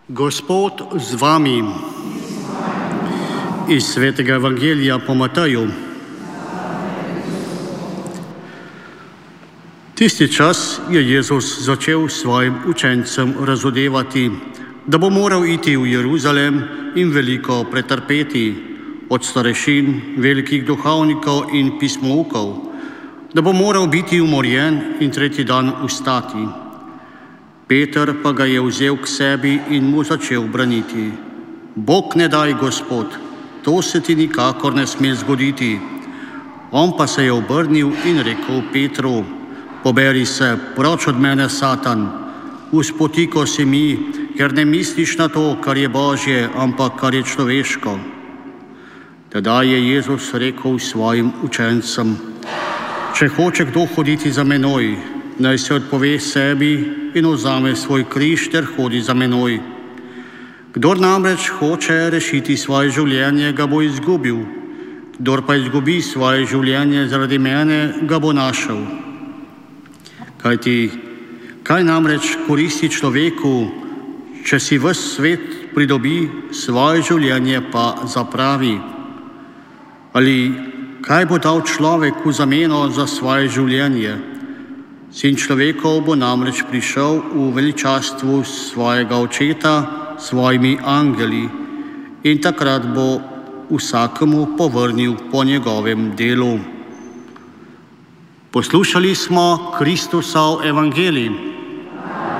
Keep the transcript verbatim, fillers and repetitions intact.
Gospod z vami. Iz svetega evangelija po Mateju. Tisti čas je Jezus začel svojim učencem razodevati, da bo moral iti v Jeruzalem in veliko pretrpeti od starešin, velikih duhovnikov in pismoukov, da bo moral biti umorjen in tretji dan vstati. Peter pa ga je vzel k sebi in mu začel braniti. Bog ne daj, Gospod, to se ti nikakor ne sme zgoditi. On pa se je obrnil in rekel Petru, poberi se, proč od mene, Satan, uspotiko si mi, ker ne misliš na to, kar je Božje, ampak kar je človeško. Tedaj je Jezus rekel svojim učencem, če hoče kdo hoditi za menoj, naj se odpove sebi in vzame svoj križ ter hodi za menoj. Kdor namreč hoče rešiti svoje življenje, ga bo izgubil. Kdor pa izgubi svoje življenje zaradi mene, ga bo našel. Kajti, kaj namreč koristi človeku, če si ves svet pridobi, svoje življenje pa zapravi? Ali kaj bo dal človek v zameno za svoje življenje? Sin človekov bo namreč prišel v veličastvu svojega očeta, svojimi angeli in takrat bo vsakemu povrnil po njegovem delu. Poslušali smo Kristusov evangelij.